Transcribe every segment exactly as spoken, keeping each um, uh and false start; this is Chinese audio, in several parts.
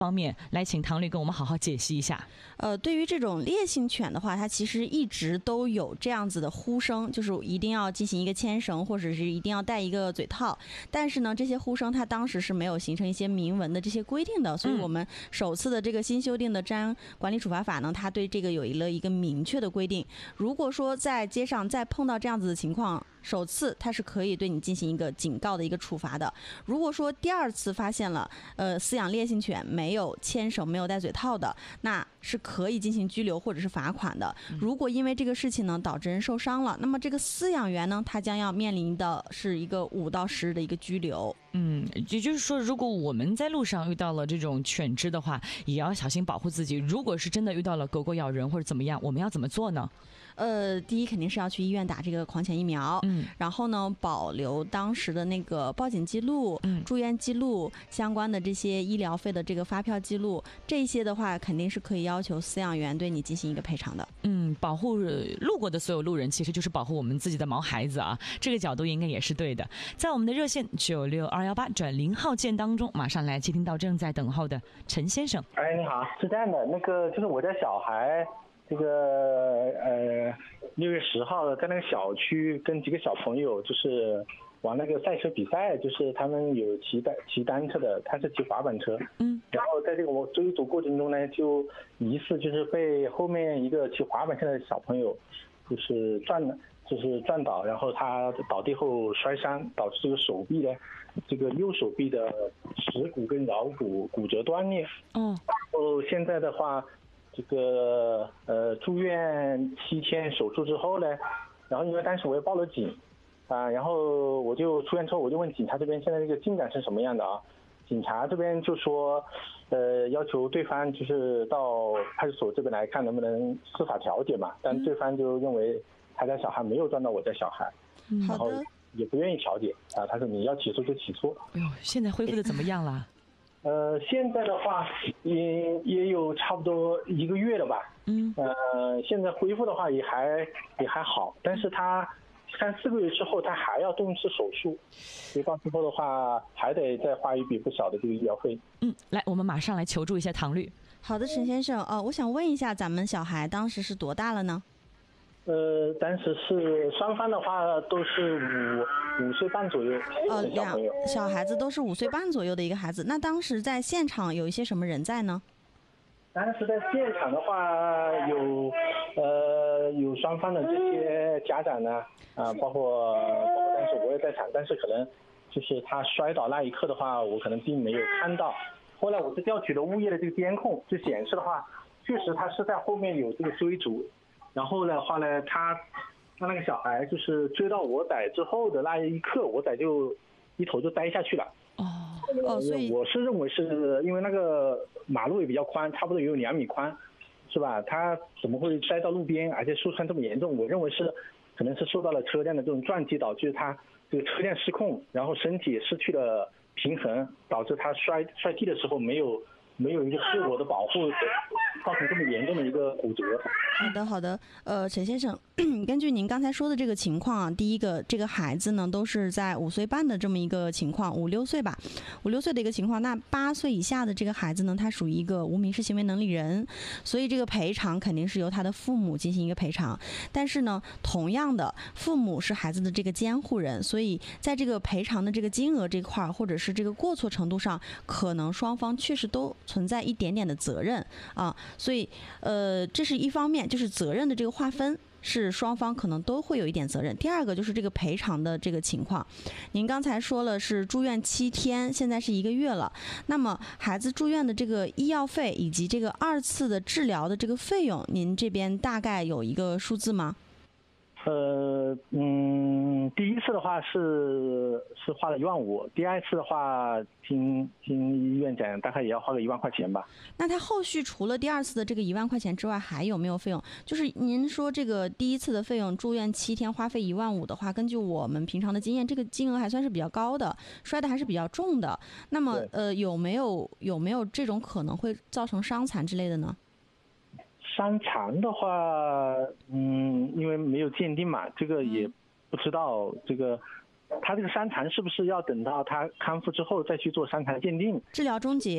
方面来请唐律跟我们好好解析一下。 呃，对于这种烈性犬的话，它其实一直都有这样子的呼声，就是一定要进行一个牵绳，或者是一定要戴一个嘴套。但是呢，这些呼声它当时是没有形成一些明文的这些规定的，所以我们首次的这个新修订的治安管理处罚法呢，它对这个有了一个明确的规定。如果说在街上再碰到这样子的情况，首次它是可以对你进行一个警告的一个处罚的。如果说第二次发现了呃饲养烈性犬没有牵绳没有戴嘴套的，那是可以进行拘留或者是罚款的。如果因为这个事情呢导致人受伤了，那么这个饲养员呢他将要面临的是一个五到十日的一个拘留。 嗯，也就是说如果我们在路上遇到了这种犬只的话，也要小心保护自己。如果是真的遇到了狗狗咬人或者怎么样，我们要怎么做呢？ 呃，第一肯定是要去医院打这个狂犬疫苗，嗯，然后呢，保留当时的那个报警记录、嗯、住院记录、相关的这些医疗费的这个发票记录，这些的话肯定是可以要求饲养员对你进行一个赔偿的。 嗯，保护路过的所有路人，其实就是保护我们自己的毛孩子啊，这个角度应该也是对的。在我们的热线九六二幺八转零号键当中，马上来接听到正在等候的陈先生。 哎，你好，是这样的，那个就是我家小孩。这个呃，六月十号在那个小区跟几个小朋友就是玩那个赛车比赛，就是他们有骑单骑单车的，他是骑滑板车，嗯，然后在这个我追逐过程中呢，就疑似就是被后面一个骑滑板车的小朋友就是撞就是撞倒，然后他倒地后摔伤，导致这个手臂呢，这个右手臂的尺骨跟桡骨骨折断裂，嗯，然后现在的话。这个呃住院七天手术之后呢，然后因为当时我也报了警啊，然后我就出院之后我就问警察这边现在这个进展是什么样的啊？警察这边就说，呃要求对方就是到派出所这边来看能不能司法调解嘛，但对方就认为他家小孩没有撞到我家小孩，嗯、然后也不愿意调解啊，他说你要起诉就起诉。 哎呦，现在恢复的怎么样了？ 呃，现在的话也也有差不多一个月了吧，嗯，呃，现在恢复的话也还也还好，但是他三四个月之后他还要动一次手术，所以到时候的话还得再花一笔不小的这个医疗费。 嗯，来，我们马上来求助一下唐律。 好的，陈先生，呃，我想问一下，咱们小孩当时是多大了呢？ 呃，当时是双方的话都是五五岁半左右的小朋友， 呃，小孩子都是五岁半左右的一个孩子。那当时在现场有一些什么人在呢？ 当时在现场的话有呃有双方的这些家长呢，啊，包括包括当时我也在场，但是可能就是他摔倒那一刻的话，我可能并没有看到。后来我是调取了物业的这个监控，就显示的话，确实他是在后面有这个追逐。然后的话呢，他他那个小孩就是追到我仔之后的那一刻，我仔就一头就栽下去了。哦哦，所以我是认为是因为那个马路也比较宽，差不多也有两米宽，是吧？他怎么会栽到路边，而且受伤这么严重？我认为是可能是受到了车辆的这种撞击，导致他这个车辆失控，然后身体失去了平衡，导致他摔摔地的时候没有。没有一个自我的保护，造成这么严重的一个骨折。 好的，好的。呃，陈先生，根据您刚才说的这个情况啊，第一个，这个孩子呢都是在五岁半的这么一个情况，五六岁吧，五六岁的一个情况。那八岁以下的这个孩子呢，他属于一个无民事行为能力人，所以这个赔偿肯定是由他的父母进行一个赔偿。但是呢，同样的，父母是孩子的这个监护人，所以在这个赔偿的这个金额这块儿，或者是这个过错程度上，可能双方确实都存在一点点的责任啊，所以呃，这是一方面，就是责任的这个划分是双方可能都会有一点责任。第二个就是这个赔偿的这个情况，您刚才说了是住院七天，现在是一个月了，那么孩子住院的这个医药费以及这个二次的治疗的这个费用，您这边大概有一个数字吗？ 呃嗯，第一次的话是是花了一万五，第二次的话听听医院讲大概也要花个一万块钱吧。 那他后续除了第二次的这个一万块钱之外，还有没有费用？就是您说这个第一次的费用住院七天花费一万五的话，根据我们平常的经验，这个金额还算是比较高的，摔的还是比较重的。那么呃有没有有没有这种可能会造成伤残之类的呢？ 伤残的话，嗯，因为没有鉴定嘛，这个也不知道。这个他这个伤残是不是要等到他康复之后再去做伤残鉴定？ 治疗终结，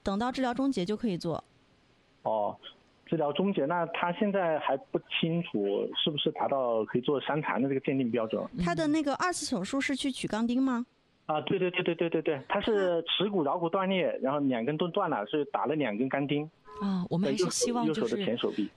等到治疗终结就可以做。 哦，治疗终结，那他现在还不清楚是不是达到可以做伤残的这个鉴定标准。 他的那个二次手术是去取钢钉吗？ 啊，对对对对对对对，他是耻骨桡骨断裂，然后两根都断了，是打了两根钢钉。 啊，我们还是希望就是